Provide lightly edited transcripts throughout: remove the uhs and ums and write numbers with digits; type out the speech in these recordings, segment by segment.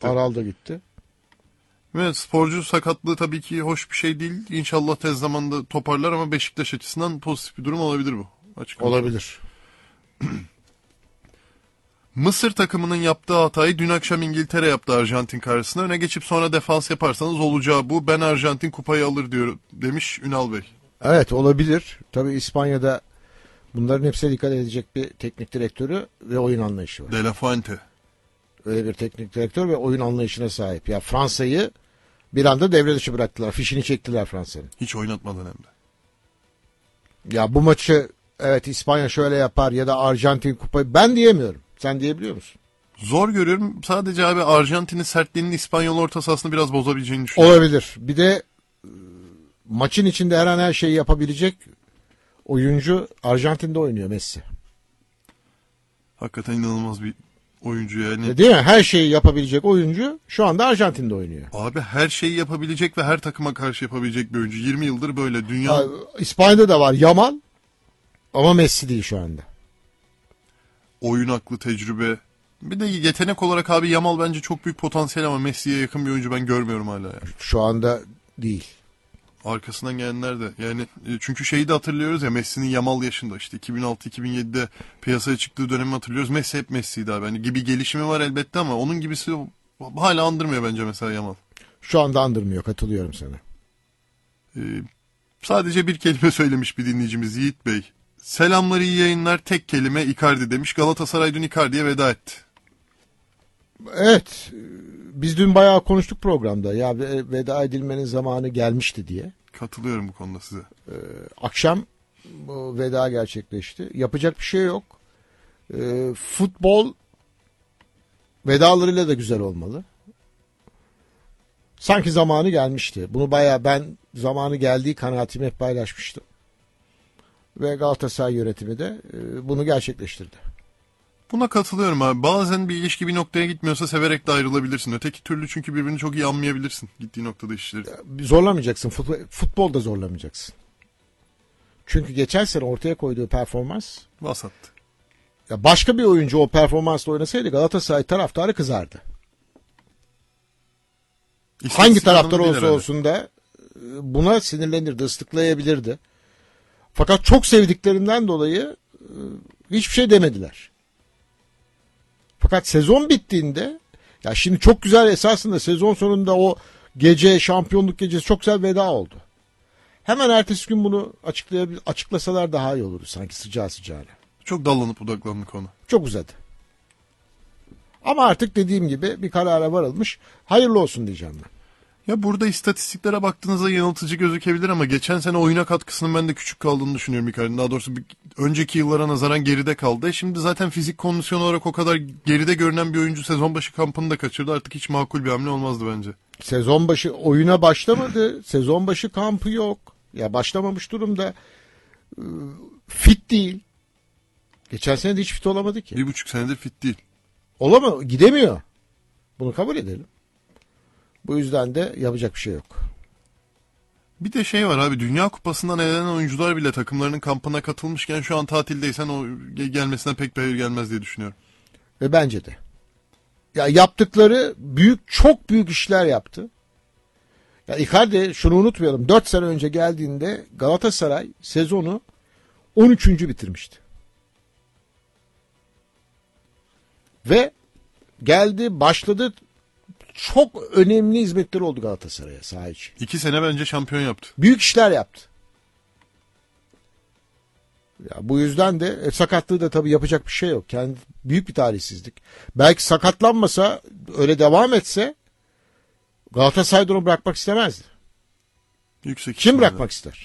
gitti. Aral da gitti. Evet, sporcu sakatlığı tabii ki hoş bir şey değil. İnşallah tez zamanda toparlar ama Beşiktaş açısından pozitif bir durum olabilir bu. Açık Olabilir. Mısır takımının yaptığı hatayı dün akşam İngiltere yaptı Arjantin karşısında. Öne geçip sonra defans yaparsanız olacağı bu. Ben Arjantin kupayı alır diyor demiş Ünal Bey. Evet, olabilir. Tabii İspanya'da bunların hepsine dikkat edecek bir teknik direktörü ve oyun anlayışı var. De La Fuente. Öyle bir teknik direktör ve oyun anlayışına sahip. Ya Fransa'yı bir anda devre dışı bıraktılar. Fişini çektiler Fransa'nın. Hiç oynatmadan hem de. Ya bu maçı evet İspanya şöyle yapar ya da Arjantin kupayı ben diyemiyorum. Sen diyebiliyor musun? Zor görüyorum. Sadece abi Arjantin'in sertliğinin İspanyol orta sahasını biraz bozabileceğini düşünüyorum. Olabilir. Bir de maçın içinde her an her şeyi yapabilecek oyuncu Arjantin'de oynuyor, Messi. Hakikaten inanılmaz bir oyuncu yani. Değil mi? Her şeyi yapabilecek oyuncu şu anda Arjantin'de oynuyor. Abi her şeyi yapabilecek ve her takıma karşı yapabilecek bir oyuncu. 20 yıldır böyle. Dünya İspanya'da da var Yamal ama Messi değil şu anda. oyun aklı, tecrübe. Bir de yetenek olarak abi Yamal bence çok büyük potansiyel ama Messi'ye yakın bir oyuncu ben görmüyorum hala ya. Şu anda değil. Arkasından gelenler de yani çünkü şeyi de hatırlıyoruz ya, Messi'nin Yamal yaşında işte 2006-2007'de piyasaya çıktığı dönemi hatırlıyoruz. Messi hep Messi'ydi abi. Hani gibi gelişimi var elbette ama onun gibisi hala andırmıyor bence mesela Yamal. Şu anda andırmıyor, katılıyorum sana. Sadece bir kelime söylemiş bir dinleyicimiz Yiğit Bey. Selamlar, iyi yayınlar, tek kelime Icardi demiş. Galatasaray dün Icardi'ye veda etti. Evet, biz dün bayağı konuştuk programda. Ya veda edilmenin zamanı gelmişti diye. Katılıyorum bu konuda size. Akşam bu veda gerçekleşti. Yapacak bir şey yok. Futbol vedalarıyla da güzel olmalı. Sanki zamanı gelmişti. Bunu bayağı ben zamanı geldiği kanaatimi hep paylaşmıştım. Ve Galatasaray yönetimi de bunu gerçekleştirdi. Buna katılıyorum abi. Bazen bir ilişki bir noktaya gitmiyorsa severek de ayrılabilirsin. Öteki türlü çünkü birbirini çok iyi anlayabilirsin gittiği noktada işleri. Zorlamayacaksın. Futbolda zorlamayacaksın. Çünkü geçen sene ortaya koyduğu performans, Vasattı. ya başka bir oyuncu o performansla oynasaydı Galatasaray taraftarı kızardı. Hangi taraftar olsa olsun da buna sinirlenirdi, ıslıklayabilirdi. Fakat çok sevdiklerinden dolayı hiçbir şey demediler. Fakat sezon bittiğinde, ya şimdi çok güzel, esasında sezon sonunda o gece, şampiyonluk gecesi çok güzel veda oldu. Hemen ertesi gün bunu açıklasalar daha iyi olurdu sanki, sıcağı sıcağına. Çok dallanıp budaklandı konu. Çok uzadı. Ama artık dediğim gibi bir karara varılmış. Hayırlı olsun diyeceğim ben. Ya burada istatistiklere baktığınızda yanıltıcı gözükebilir ama geçen sene oyuna katkısının ben de küçük kaldığını düşünüyorum Icardi'nin. Daha doğrusu önceki yıllara nazaran geride kaldı. Şimdi zaten fizik kondisyon olarak o kadar geride görünen bir oyuncu sezon başı kampını da kaçırdı. Artık hiç makul bir hamle olmazdı bence. Sezon başı oyuna başlamadı. Sezon başı kampı yok. Ya başlamamış durumda. Fit değil. Geçen sene de hiç fit olamadı ki. 1,5 senedir fit değil. Olamıyor, gidemiyor. Bunu kabul edelim. Bu yüzden de yapacak bir şey yok. Bir de şey var abi, Dünya Kupası'ndan elenen oyuncular bile takımlarının kampına katılmışken şu an tatildeysen o gelmesine pek bir hayır gelmez diye düşünüyorum. Ve bence de. Ya yaptıkları çok büyük işler yaptı. Ya Icardi, şunu unutmayalım. 4 sene önce geldiğinde Galatasaray sezonu 13. bitirmişti. Ve geldi, başladı. Çok önemli hizmetleri oldu Galatasaray'a saha içi. 2 sene bence şampiyon yaptı. Büyük işler yaptı. Ya bu yüzden de sakatlığı da tabii yapacak bir şey yok. Büyük bir talihsizlik. Belki sakatlanmasa, öyle devam etse Galatasaray'da onu bırakmak istemezdi. Yüksek Kim ihtimalle. bırakmak ister?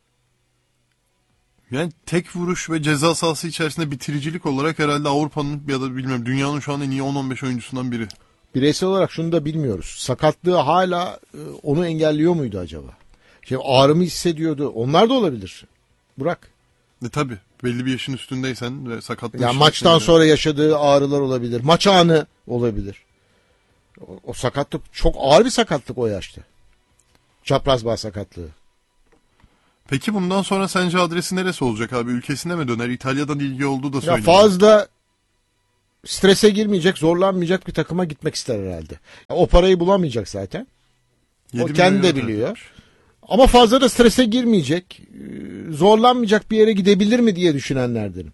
Yani tek vuruş ve ceza sahası içerisinde bitiricilik olarak herhalde Avrupa'nın ya da bilmiyorum dünyanın şu an en iyi 10-15 oyuncusundan biri. Bireysel olarak şunu da bilmiyoruz. Sakatlığı hala onu engelliyor muydu acaba? Ağrımı hissediyordu. Onlar da olabilir. Burak. Tabii belli bir yaşın üstündeysen ve sakatlık. Yani maçtan sonra yaşadığı ağrılar olabilir. Maç anı olabilir. O sakatlık çok ağır bir sakatlık o yaşta. Çapraz bağ sakatlığı. Peki bundan sonra sence adresi neresi olacak abi? Ülkesine mi döner? İtalya'dan ilgi olduğu da Ya söyleniyor. fazla strese girmeyecek, zorlanmayacak bir takıma gitmek ister herhalde. O parayı bulamayacak zaten. O 7 kendi de milyon biliyor. Ama fazla da strese girmeyecek, zorlanmayacak bir yere gidebilir mi diye düşünenlerdenim.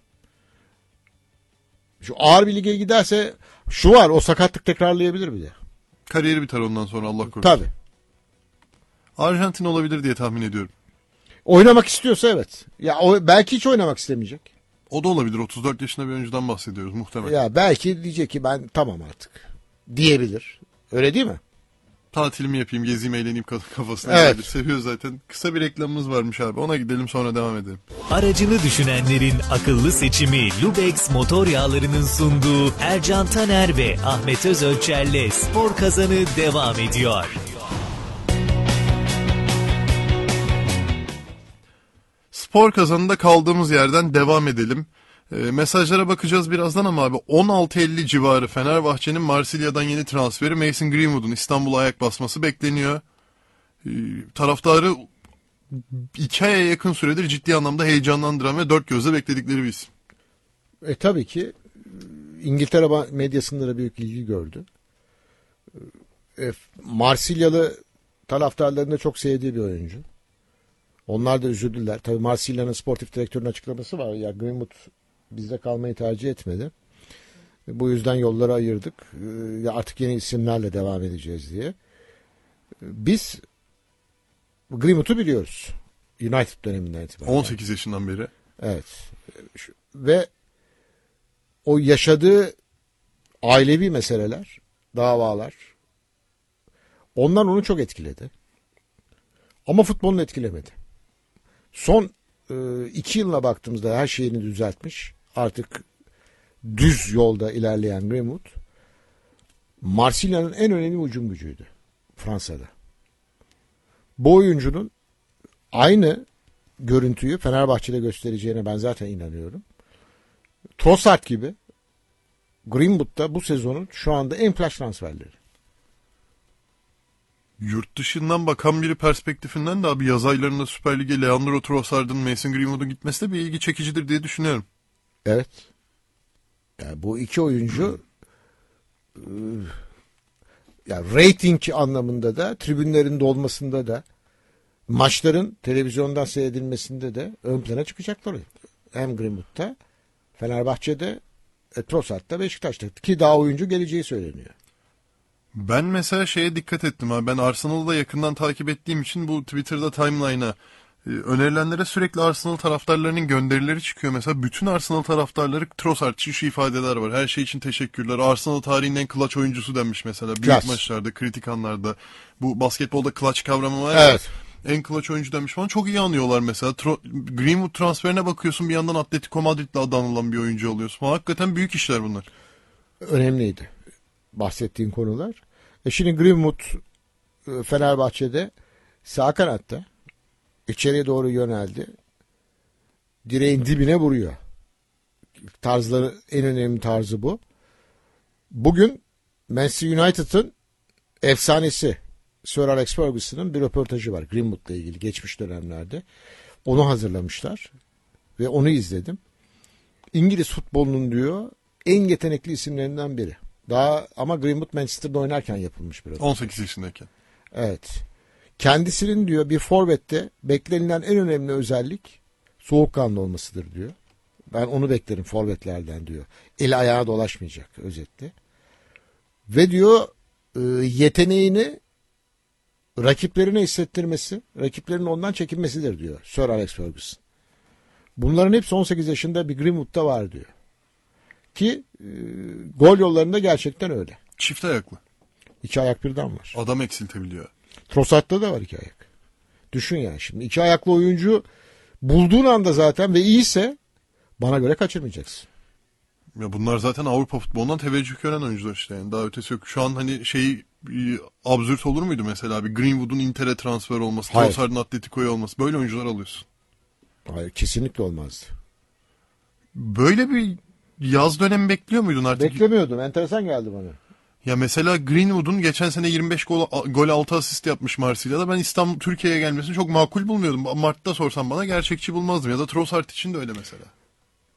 Şu ağır bir lige giderse şu var, o sakatlık tekrarlayabilir bir de. Kariyeri biter ondan sonra, Allah korusun. Tabii. Arjantin olabilir diye tahmin ediyorum. Oynamak istiyorsa evet. Ya belki hiç oynamak istemeyecek. O da olabilir. 34 yaşında bir oyuncudan bahsediyoruz muhtemelen. Ya belki diyecek ki ben tamam artık diyebilir. Öyle değil mi? Tatilimi yapayım, gezeyim, eğleneyim kafasına. Evet. Gelir. Seviyor zaten. Kısa bir reklamımız varmış abi. Ona gidelim, sonra devam edelim. Aracını düşünenlerin akıllı seçimi Lubex motor yağlarının sunduğu Ercan Taner ve Ahmet Özölçer'le Spor Kazanı devam ediyor. Spor Kazanı'nda kaldığımız yerden devam edelim. Mesajlara bakacağız birazdan ama abi 16.50 civarı Fenerbahçe'nin Marsilya'dan yeni transferi Mason Greenwood'un İstanbul'a ayak basması bekleniyor. Taraftarı 2 aya yakın süredir ciddi anlamda heyecanlandıran ve dört gözle bekledikleri bir isim. Tabii ki İngiltere medyasında da büyük ilgi gördü. Marsilyalı taraftarların da çok sevdiği bir oyuncu. Onlar da üzüldüler. Tabii Marsilya'nın sportif direktörünün açıklaması var. Ya Greenwood bizde kalmayı tercih etmedi. Bu yüzden yolları ayırdık. Ya artık yeni isimlerle devam edeceğiz diye. Biz Greenwood'u biliyoruz. United döneminden itibaren. 18 yaşından beri. Evet. Ve o yaşadığı ailevi meseleler, davalar, onlar onu çok etkiledi. Ama futbolunu etkilemedi. Son 2 yılına baktığımızda her şeyini düzeltmiş. Artık düz yolda ilerleyen Greenwood, Marsilya'nın en önemli hücum gücüydü Fransa'da. Bu oyuncunun aynı görüntüyü Fenerbahçe'de göstereceğine ben zaten inanıyorum. Trossard gibi Greenwood da bu sezonun şu anda en flash transferleri. Yurt dışından bakan biri perspektifinden de abi yaz aylarında Süper Lig'e Leandro Trossard'ın, Mason Greenwood'un gitmesi de bir ilgi çekicidir diye düşünüyorum. Evet. Yani bu iki oyuncu ya rating anlamında da, tribünlerin dolmasında da, maçların televizyondan seyredilmesinde de ön plana çıkacaklar. Hem Greenwood'da, Fenerbahçe'de, Trossard'da, Beşiktaş'ta ki daha oyuncu geleceği söyleniyor. Ben mesela şeye dikkat ettim abi. Ben Arsenal'ı da yakından takip ettiğim için bu Twitter'da timeline'a önerilenlere sürekli Arsenal taraftarlarının gönderileri çıkıyor. Mesela bütün Arsenal taraftarları Trossard için şu ifadeler var. Her şey için teşekkürler. Arsenal tarihinin en clutch oyuncusu denmiş mesela. Büyük maçlarda, kritik anlarda. Bu basketbolda clutch kavramı var ya. Evet. En clutch oyuncu demiş falan. Çok iyi anıyorlar mesela. Greenwood transferine bakıyorsun, bir yandan Atletico Madrid'le adı anılan bir oyuncu alıyorsun. Hakikaten büyük işler bunlar. Önemliydi bahsettiğin konular. Şimdi Greenwood Fenerbahçe'de sağ kanatta içeriye doğru yöneldi. Direğin dibine vuruyor. Tarzları, en önemli tarzı bu. Bugün Manchester United'ın efsanesi Sir Alex Ferguson'ın bir röportajı var Greenwood'la ilgili geçmiş dönemlerde. Onu hazırlamışlar ve onu izledim. İngiliz futbolunun diyor en yetenekli isimlerinden biri. Daha ama Greenwood Manchester'da oynarken yapılmış biraz. 18 yaşındayken. Evet. Kendisinin diyor bir forvette beklenilen en önemli özellik soğukkanlı olmasıdır diyor. Ben onu beklerim forvetlerden diyor. Eli ayağa dolaşmayacak özetle. Ve diyor yeteneğini rakiplerine hissettirmesi, rakiplerinin ondan çekinmesidir diyor Sir Alex Ferguson. Bunların hepsi 18 yaşında bir Greenwood'da var diyor. Ki gol yollarında gerçekten öyle. Çift ayaklı. 2 ayak birden var. Adam eksiltebiliyor. Trossard'da da var 2 ayak. Düşün yani şimdi 2 ayaklı oyuncu bulduğun anda zaten ve iyiyse bana göre kaçırmayacaksın. Ya bunlar zaten Avrupa futbolundan teveccüh gören oyuncular işte. Yani daha ötesi yok. Şu an hani absürt olur muydu mesela bir Greenwood'un Inter'e transfer olması, Trossard'ın Atletico'ya olması. Böyle oyuncular alıyorsun. Hayır, kesinlikle olmazdı. Böyle bir yaz dönemi bekliyor muydun artık? Beklemiyordum. Enteresan geldi bana. Ya mesela Greenwood'un geçen sene 25 gol 6 asist yapmış Marsilya'da. Ben İstanbul Türkiye'ye gelmesini çok makul bulmuyordum. Mart'ta sorsam bana gerçekçi bulmazdım. Ya da Trossard için de öyle mesela.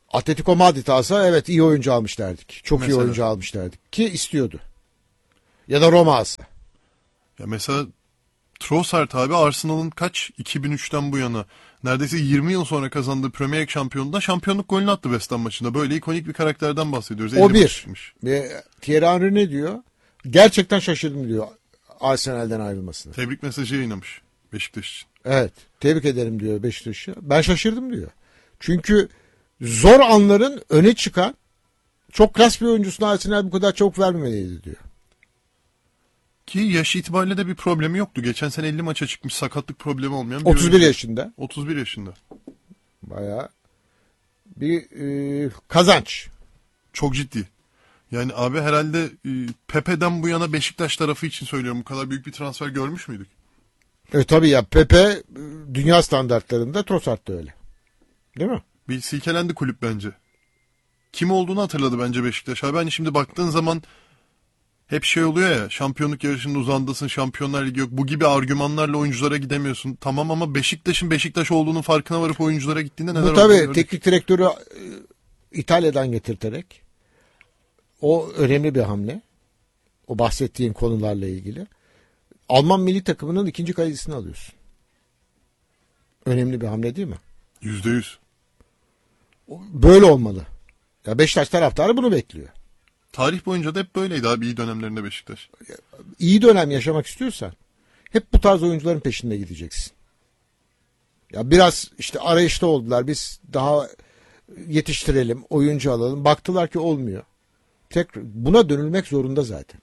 Atletico Madrid alsa evet iyi oyuncu almış derdik. Çok iyi Mesela. oyuncu almış derdik. Ki istiyordu. Ya da Roma alsa. Ya mesela Trossard abi Arsenal'ın 2003'ten bu yana neredeyse 20 yıl sonra kazandığı Premier Lig şampiyonluğunda şampiyonluk golünü attı West Ham maçında. Böyle ikonik bir karakterden bahsediyoruz. O 50 bir. maç çıkmış. Ve Thierry Henry ne diyor? Gerçekten şaşırdım diyor Arsenal'den ayrılmasına. Tebrik mesajı yayınlamış Beşiktaş için. Evet. Tebrik ederim diyor Beşiktaş'ı. Ben şaşırdım diyor. Çünkü zor anların öne çıkan çok klas bir oyuncusuna Arsenal bu kadar çabuk vermemeliydi diyor. Ki yaş itibariyle de bir problemi yoktu. Geçen sene 50 maça çıkmış, sakatlık problemi olmayan bir 31 oyuncu. yaşında. 31 yaşında. Bayağı bir kazanç. Çok ciddi. Yani abi herhalde Pepe'den bu yana Beşiktaş tarafı için söylüyorum. Bu kadar büyük bir transfer görmüş müydük? Tabii ya Pepe dünya standartlarında, Trossard da öyle. Değil mi? Bir silkelendi kulüp bence. Kim olduğunu hatırladı bence Beşiktaş. Abi hani şimdi baktığın zaman hep şey oluyor ya, şampiyonluk yarışının uzağındasın, Şampiyonlar Ligi yok. Bu gibi argümanlarla oyunculara gidemiyorsun. Tamam ama Beşiktaş'ın Beşiktaş olduğunun farkına varıp oyunculara gittiğinde neler Bu olduğunu tabii gördük. teknik direktörü İtalya'dan getirterek o önemli bir hamle. O bahsettiğin konularla ilgili. Alman milli takımının ikinci kalecisini alıyorsun. Önemli bir hamle değil mi? %100. Böyle olmalı. Ya Beşiktaş taraftarı bunu bekliyor. Tarih boyunca da hep böyleydi abi, iyi dönemlerinde Beşiktaş. İyi dönem yaşamak istiyorsan hep bu tarz oyuncuların peşinde gideceksin. Ya biraz işte arayışta oldular. Biz daha yetiştirelim, oyuncu alalım. Baktılar ki olmuyor. Buna dönülmek zorunda zaten.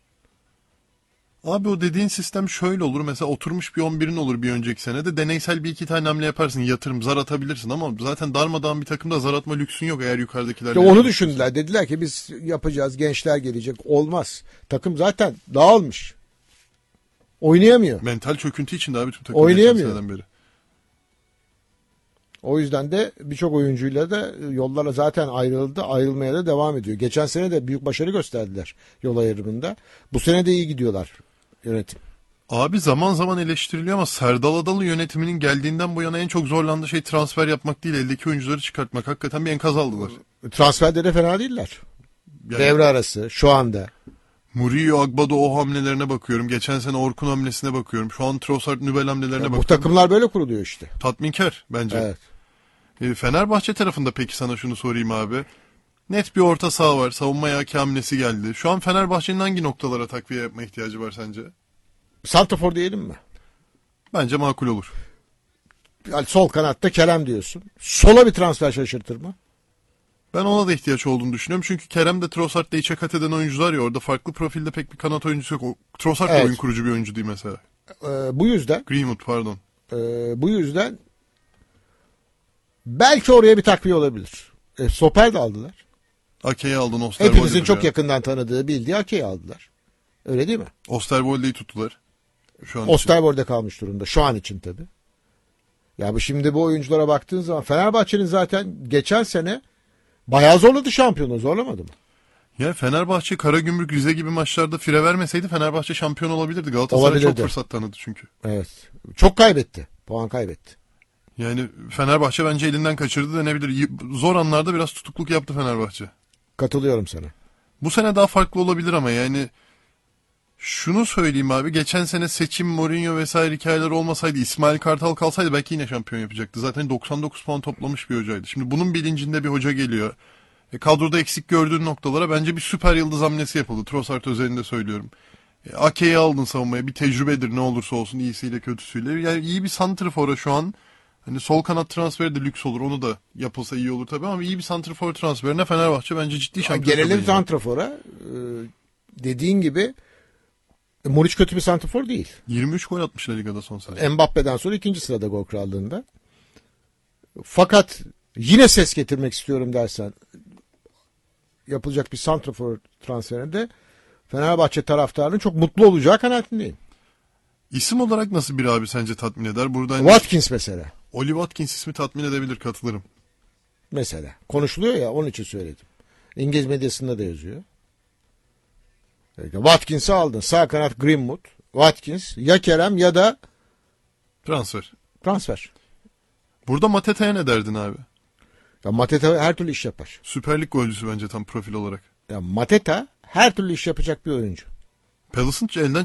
Abi o dediğin sistem şöyle olur. Mesela oturmuş bir 11'in olur bir önceki sene de deneysel bir iki tane hamle yaparsın. Yatırım, zar atabilirsin ama zaten darmadağın bir takımda zar atma lüksün yok eğer yukarıdakilerle. İşte onu düşündüler. Dediler ki biz yapacağız, gençler gelecek. Olmaz. Takım zaten dağılmış. Oynayamıyor. Mental çöküntü içinde abi tüm takım. Oynayamıyor. Geçen seneden beri. O yüzden de birçok oyuncuyla da yollara zaten ayrıldı. Ayrılmaya da devam ediyor. Geçen sene de büyük başarı gösterdiler yol ayrımında. Bu sene de iyi gidiyorlar yönetim. Abi zaman zaman eleştiriliyor ama Serdal Adalı yönetiminin geldiğinden bu yana en çok zorlandığı şey transfer yapmak değil, eldeki oyuncuları çıkartmak. Hakikaten bir enkaz aldılar. Transferde de fena değiller. Yani Devre arası şu anda. Murillo, Agbado o hamlelerine bakıyorum. Geçen sene Orkun hamlesine bakıyorum. Şu an Trossard, Nübel hamlelerine Bu bakıyorum. takımlar böyle kuruluyor işte. Tatminkar bence. Evet. Fenerbahçe tarafında peki sana şunu sorayım abi. Net bir orta saha var. Savunmaya hamlesi geldi. Şu an Fenerbahçe'nin hangi noktalara takviye yapma ihtiyacı var sence? Santrafor diyelim mi? Bence makul olur. Yani sol kanatta Kerem diyorsun. Sola bir transfer şaşırtır mı? Ben ona da ihtiyaç olduğunu düşünüyorum. Çünkü Kerem de Trossard da içe kat eden oyuncular ya. Orada farklı profilde pek bir kanat oyuncusu yok. Trossard da oyun kurucu bir oyuncu değil mesela. Bu yüzden Greenwood pardon. bu yüzden belki oraya bir takviye olabilir. Stoper de aldılar. Ake'yi aldın. Osterwolde'yi Hepimizin çok ya. yakından tanıdığı, bildiği Ake'yi aldılar. Öyle değil mi? Osterwolde'yi tuttular. Şu an için. Osterwolde kalmış durumda. Şu an için tabii. Ya bu oyunculara baktığın zaman Fenerbahçe'nin zaten geçen sene bayağı zorladı şampiyonu. Zorlamadı mı? Ya Fenerbahçe, Karagümrük, Rize gibi maçlarda fire vermeseydi Fenerbahçe şampiyon olabilirdi. Galatasaray Olabilirdi. çok fırsat tanıdı çünkü. Evet. Çok kaybetti. Puan kaybetti. Yani Fenerbahçe bence elinden kaçırdı denebilir. Zor anlarda biraz tutukluk yaptı Fenerbahçe. Katılıyorum sana. Bu sene daha farklı olabilir ama yani şunu söyleyeyim abi. Geçen sene seçim, Mourinho vesaire hikayeler olmasaydı, İsmail Kartal kalsaydı belki yine şampiyon yapacaktı. Zaten 99 puan toplamış bir hocaydı. Şimdi bunun bilincinde bir hoca geliyor. Kadroda eksik gördüğün noktalara bence bir süper yıldız hamlesi yapıldı. Trossard özelinde söylüyorum. Ake'yi aldın savunmaya. Bir tecrübedir ne olursa olsun, iyisiyle kötüsüyle. Yani iyi bir santrfora şu an. Hani sol kanat transferi de lüks olur. Onu da yapılsa iyi olur tabii ama iyi bir santrfor transferine Fenerbahçe bence ciddi şampiyon. Gelelim santrfora. Dediğin gibi Muriç kötü bir santrfor değil. 23 gol atmış La Liga'da son sene. Mbappe'den sonra ikinci sırada gol krallığında. Fakat yine ses getirmek istiyorum dersen yapılacak bir santrafor transferinde Fenerbahçe taraftarının çok mutlu olacağı kanaatindeyim. İsim olarak nasıl bir abi sence tatmin eder? Buradan Watkins mesela. Oli Watkins ismi tatmin edebilir, katılırım. Mesela. Konuşuluyor ya, onun için söyledim. İngiliz medyasında da yazıyor. Watkins'i aldın. Sağ kanat Greenwood. Watkins ya Kerem ya da Transfer. transfer. Burada Matete'ye ne derdin abi? Ya Mateta her türlü iş yapar. Süper Lig golcüsü bence tam profil olarak. Ya Mateta her türlü iş yapacak bir oyuncu. Palace'ın elinden